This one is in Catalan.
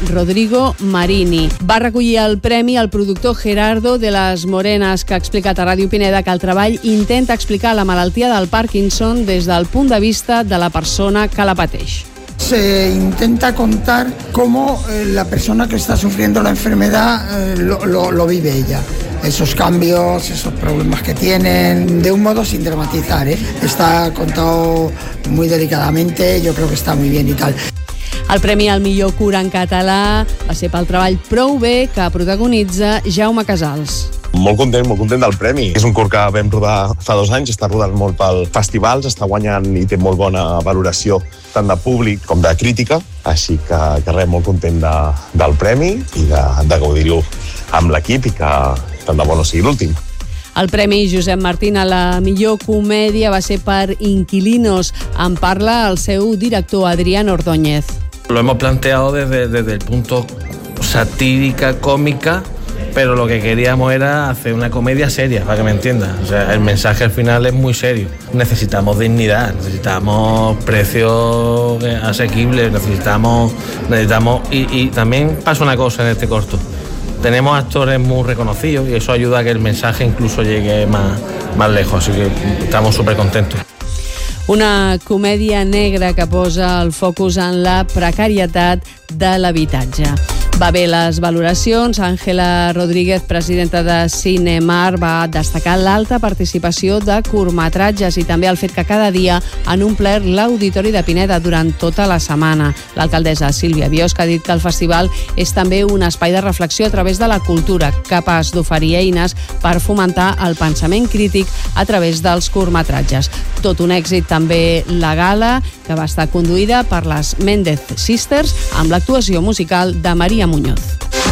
Rodrigo Marini. Va recollir el premi el productor Gerardo de las Morenas, que ha explicat a Ràdio Pineda que el treball intenta explicar la malaltia del Parkinson des del punt de vista de la persona que la pateix. Se intenta contar cómo la persona que está sufriendo la enfermedad lo vive ella. Esos cambios, esos problemas que tienen, de un modo sin dramatizar, ¿eh? Está contado muy delicadamente, yo creo que está muy bien y tal. El premi al millor cura en català va ser pel treball Prou bé que protagonitza Jaume Casals. Molt content del premi. És un curt que vam rodar fa 2 anys, està rodant molt pel festivals, està guanyant i té molt bona valoració tant de públic com de crítica, així que res, molt content del premi i de gaudir-ho amb l'equip i que tant de bo no sigui l'últim. El Premi Josep Martín a la millor comèdia va ser per Inquilinos. En parla el seu director Adrián Ordóñez. Lo hemos planteado desde el punto satírica, cómica, pero lo que queríamos era hacer una comedia seria, para que me entiendas. O sea, el mensaje al final es muy serio. Necesitamos dignidad, necesitamos precios asequibles, necesitamos y también pasa una cosa en este corto. Tenemos actores muy reconocidos y eso ayuda a que el mensaje incluso llegue más lejos, así que estamos súper contentos. Una comèdia negra que posa el focus en la precarietat de l'habitatge. Va bé les valoracions. Àngela Rodríguez, presidenta de Cinemar, va destacar l'alta participació de curtmetratges i també el fet que cada dia han omplert l'Auditori de Pineda durant tota la setmana. L'alcaldessa Sílvia Biosca ha dit que el festival és també un espai de reflexió a través de la cultura, capaç d'oferir eines per fomentar el pensament crític a través dels curtmetratges. Tot un èxit també la gala, que va estar conduïda per les Méndez Sisters amb l'actuació musical de Maria Muñoz.